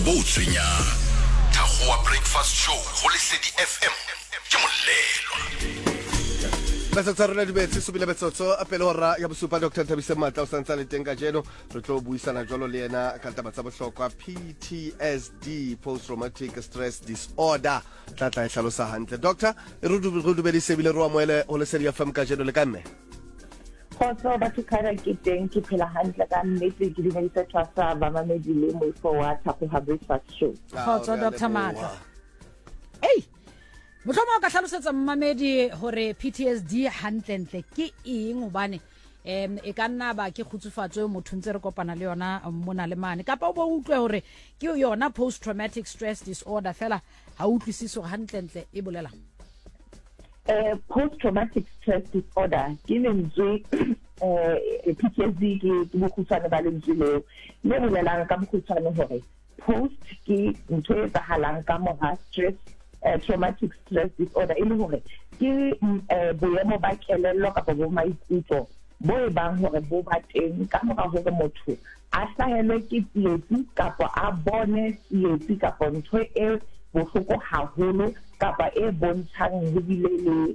bo tswenya Thagoa Breakfast Show go Lesedi FM ke molelwa Bese tsarela dibetse subile betsotso apele hora ya bosupa Dr. Thabise Matla o santsa le teng ka jeno re tlo buisana jwalo le yena ka taba tsa bohlokwa PTSD post traumatic stress disorder tla e hlalosa hantle Doctor re dubedi sebile re wa moele ho Lesedi FM ka jeno le ka mme Khotso ba tukara ke teng ke phela hantle ka nnete ke dinedisa tsasa ba mamedi le mo forward Thagoa Breakfast Show Khotso Dr. Matla Motlhomo ka hlalosetsa mmamedi hore PTSD hantlentle ke eng obane e ka nna ba ke khutsufatso motho ntse re kopana le yona mona le mane kapa o bo utlwe hore ke yona post traumatic stress disorder fela ha utlwisise hore hantlentle e bolela post traumatic stress disorder ke lentswe PTSD ke bokhutswane ba lentswe le bolelang ka bokhutswane hore post ke ntho e tsahalang ka mora stress traumatic stress disorder e le hore ke boemo ba kelello kapa bo maikutlo bo e bang hore bo ba teng ka mora hore motho a hlahelwe ke tsietsi kapa a bone tsietsi kapa ntho e bohloko haholo kapa e bontshang ho bile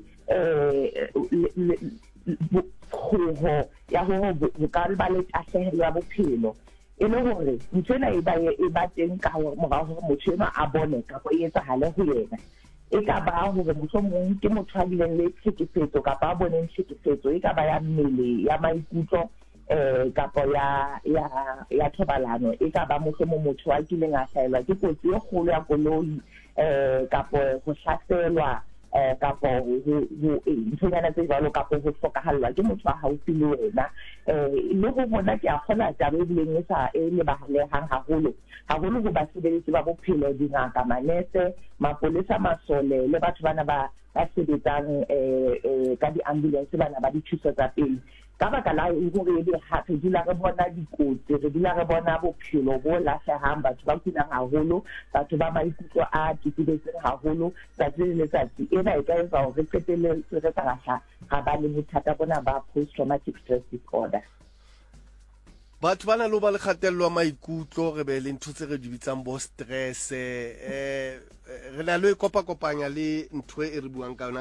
le khoho ya ho ka ba le tahlehelo ya bophelo e le hore ntshena e ba teng ka hore mora hore motho ena a bone kapa e etsahale ho yena e ka ba hore mohlomong ke motho a bileng le tlhekefetso kapa a boneng tlhekefetso e ka ba ya mmele ya maikutlo kapa ya thobalano e ka ba mohlomong motho a kileng a hlahelwa ke kotsi e kgolo ya koloi kapa ho hlaselwa kapa ho ntshonyana tse jwalo kapa ho hlokahallwa ke motho a haufi le wena le ho bona ke a kgona taba e bileng e lebahalehang haholo ho basebeletsi ba bophelo dingaka manese mapolesa masole le batho bana ba sebetsang ka di-ambulance bana ba dithuso tsa pele ka baka la hore e be hape dula re bona dikotsi re dula re bona bophelo bo lahlehang batho ba kulang haholo batho ba maikutlo a titibetseng haholo tsatsi le letsatsi ena e ka etsa hore re qetelletse re ka ga ba le bothata bona ba post traumatic stress disorder batho bana lo ba le kgatello ya maikutlo re be le ntho tse re di bitsang bo stress re na le kopanya le ntho e re buang ka yona